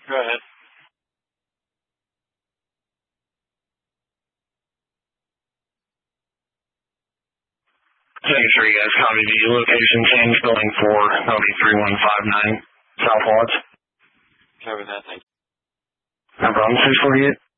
Go ahead. Making sure you guys copy the location change, building 4, that'll be 3159 South Watts. Copy that, thank you. No problem, 648.